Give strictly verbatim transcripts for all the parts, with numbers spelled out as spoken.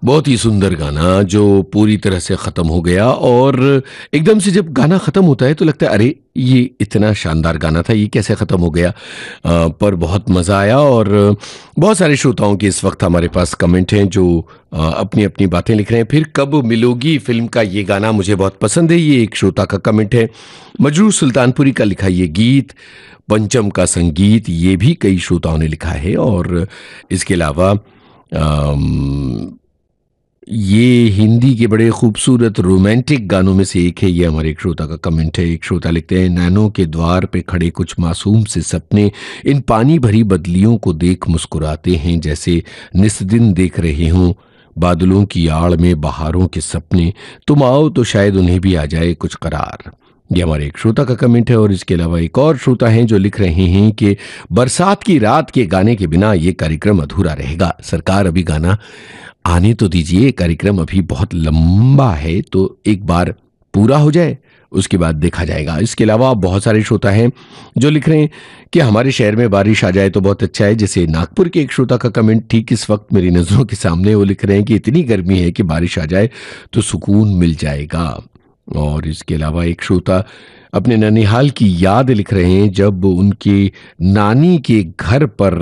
बहुत ही सुंदर गाना जो पूरी तरह से ख़त्म हो गया और एकदम से जब गाना ख़त्म होता है तो लगता है अरे! ये इतना शानदार गाना था, ये कैसे ख़त्म हो गया? अ, पर बहुत मज़ा आया और बहुत सारे श्रोताओं के इस वक्त हमारे पास कमेंट हैं जो अ, अपनी-अपनी बातें लिख रहे हैं। फिर कब मिलोगी फ़िल्म का ये गाना मुझे बहुत पसंद है, ये एक श्रोता का कमेंट है। मजरू सुल्तानपुरी का लिखा ये गीत, पंचम का संगीत, ये भी कई श्रोताओं ने लिखा है और इसके अलावा अम ये हिंदी के बड़े खूबसूरत रोमांटिक गानों में से एक है, ये हमारे एक श्रोता का कमेंट है। एक श्रोता लिखते हैं, नैनों के द्वार पे खड़े कुछ मासूम से सपने, इन पानी भरी बदलियों को देख मुस्कुराते हैं, जैसे निस्दिन देख रहे हों बादलों की आड़ में बहारों के सपने, तुम आओ तो शायद उन्हें भी आ जाए कुछ करार। ये हमारे एक श्रोता का कमेंट है और इसके अलावा एक और श्रोता हैं जो लिख रहे हैं कि बरसात की रात के गाने के बिना ये कार्यक्रम अधूरा रहेगा। सरकार अभी गाना आने तो दीजिए, कार्यक्रम अभी बहुत लंबा है तो एक बार पूरा हो जाए, उसके बाद देखा जाएगा। इसके अलावा बहुत सारे श्रोता हैं जो लिख रहे हैं कि हमारे शहर में बारिश आ जाए तो बहुत अच्छा है। जैसे नागपुर के एक श्रोता का कमेंट ठीक इस वक्त मेरी नज़रों के सामने, वो लिख रहे हैं कि इतनी गर्मी है कि बारिश आ जाए तो सुकून मिल जाएगा। और इसके अलावा एक श्रोता अपने ननिहाल की याद लिख रहे हैं जब उनकी नानी के घर पर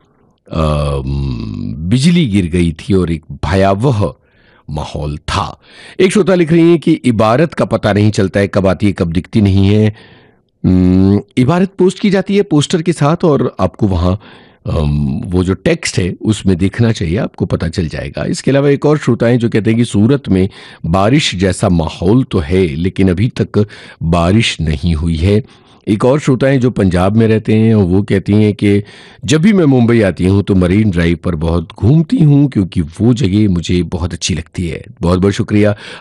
अम, बिजली गिर गई थी और एक भयावह माहौल था। एक श्रोता लिख रही है कि इबारत का पता नहीं चलता है, कब आती है कब दिखती नहीं है। उम, इबारत पोस्ट की जाती है पोस्टर के साथ और आपको वहाँ अम, वो जो टेक्स्ट है उसमें देखना चाहिए, आपको पता चल जाएगा। इसके अलावा एक और श्रोता हैं जो कहते हैं कि सूरत में बारिश जैसा माहौल तो है लेकिन अभी तक बारिश नहीं हुई है। एक और श्रोता हैं जो पंजाब में रहते हैं और वो कहती हैं कि जब भी मैं मुंबई आती हूँ तो मरीन ड्राइव पर बहुत घूमती हूँ क्योंकि वो जगह मुझे बहुत अच्छी लगती है। बहुत बहुत शुक्रिया